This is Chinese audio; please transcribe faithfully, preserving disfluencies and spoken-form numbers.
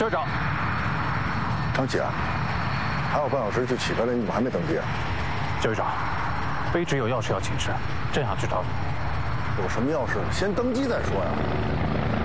教长， 张姐，还有半小时就起飞了，你怎么还没登机啊？ 教育长，卑职有要事要请示，正想去找你。 有什么要事？先登机再说呀。